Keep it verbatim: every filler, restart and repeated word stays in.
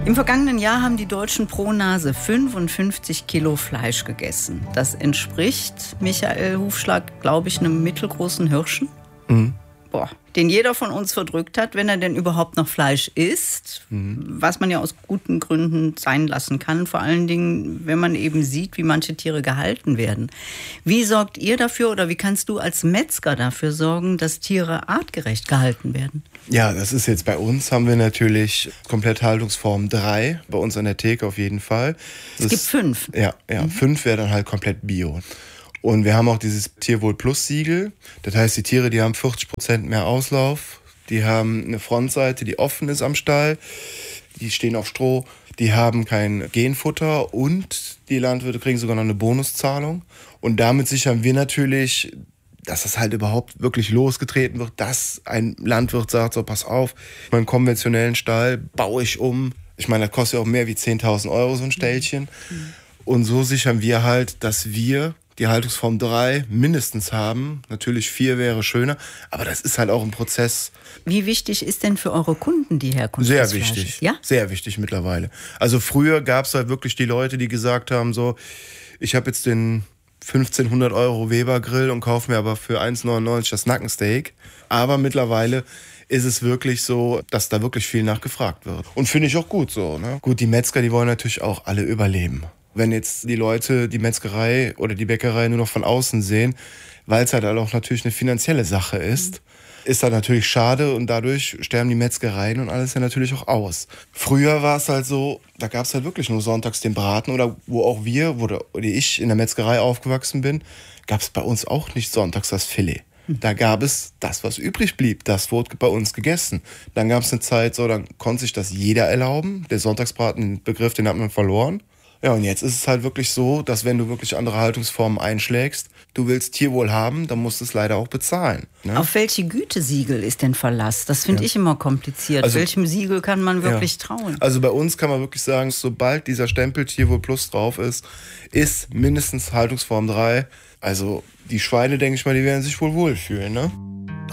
Im vergangenen Jahr haben die Deutschen pro Nase fünfundfünfzig Kilo Fleisch gegessen. Das entspricht, Michael Hufschlag, glaube ich, einem mittelgroßen Hirschen. Mhm. Boah, den jeder von uns verdrückt hat, wenn er denn überhaupt noch Fleisch isst, mhm. was man ja aus guten Gründen sein lassen kann, vor allen Dingen, wenn man eben sieht, wie manche Tiere gehalten werden. Wie sorgt ihr dafür oder wie kannst du als Metzger dafür sorgen, dass Tiere artgerecht gehalten werden? Ja, das ist jetzt bei uns, haben wir natürlich komplett Haltungsform drei, bei uns an der Theke auf jeden Fall. Es gibt fünf. Ja, ja, mhm. fünf wäre dann halt komplett Bio. Und wir haben auch dieses Tierwohl-Plus-Siegel. Das heißt, die Tiere, die haben vierzig Prozent mehr Auslauf. Die haben eine Frontseite, die offen ist am Stall. Die stehen auf Stroh. Die haben kein Genfutter. Und die Landwirte kriegen sogar noch eine Bonuszahlung. Und damit sichern wir natürlich, dass das halt überhaupt wirklich losgetreten wird. Dass ein Landwirt sagt, so pass auf, meinen konventionellen Stall baue ich um. Ich meine, das kostet ja auch mehr wie zehntausend Euro so ein Ställchen. Mhm. Und so sichern wir halt, dass wir die Haltungsform drei mindestens haben. Natürlich vier wäre schöner, aber das ist halt auch ein Prozess. Wie wichtig ist denn für eure Kunden die Herkunft Sehr des Fleisches? wichtig, ja? Sehr wichtig mittlerweile. Also früher gab es halt wirklich die Leute, die gesagt haben, so, ich habe jetzt den fünfzehnhundert Euro Weber Grill und kaufe mir aber für eins neunundneunzig das Nackensteak. Aber mittlerweile ist es wirklich so, dass da wirklich viel nachgefragt wird. Und finde ich auch gut so. Ne? Gut, die Metzger, die wollen natürlich auch alle überleben. Wenn jetzt die Leute die Metzgerei oder die Bäckerei nur noch von außen sehen, weil es halt auch natürlich eine finanzielle Sache ist, mhm. ist das natürlich schade und dadurch sterben die Metzgereien und alles ja natürlich auch aus. Früher war es halt so, da gab es halt wirklich nur sonntags den Braten oder wo auch wir, wo oder ich in der Metzgerei aufgewachsen bin, gab es bei uns auch nicht sonntags das Filet. Mhm. Da gab es das, was übrig blieb, das wurde bei uns gegessen. Dann gab es eine Zeit, so, dann konnte sich das jeder erlauben. Der Sonntagsbraten, den Begriff, den hat man verloren. Ja, und jetzt ist es halt wirklich so, dass wenn du wirklich andere Haltungsformen einschlägst, du willst Tierwohl haben, dann musst du es leider auch bezahlen. Ne? Auf welche Gütesiegel ist denn Verlass? Das finde ja. ich immer kompliziert. Also, welchem Siegel kann man wirklich ja. trauen? Also bei uns kann man wirklich sagen, sobald dieser Stempel Tierwohl Plus drauf ist, ist mindestens Haltungsform drei. Also die Schweine, denke ich mal, die werden sich wohl wohlfühlen, ne?